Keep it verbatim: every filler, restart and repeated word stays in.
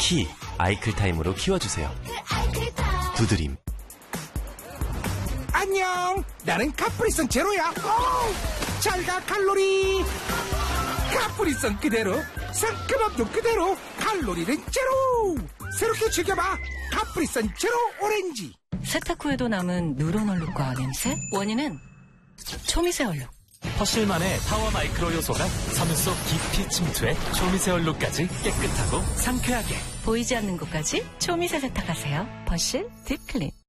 키 아이클타임으로 키워주세요. 두드림. 안녕, 나는 카프리선 제로야. 잘가 칼로리. 카프리선 그대로, 상큼함도 그대로, 칼로리는 제로. 새롭게 즐겨봐, 카프리선 제로 오렌지. 세탁 후에도 남은 누런 얼룩과 냄새? 원인은 초미세 얼룩. 퍼실만의 파워 마이크로 요소가 섬유 속 깊이 침투해 초미세 얼룩까지 깨끗하고 상쾌하게. 보이지 않는 곳까지 초미세 세탁하세요. 퍼실 딥클린.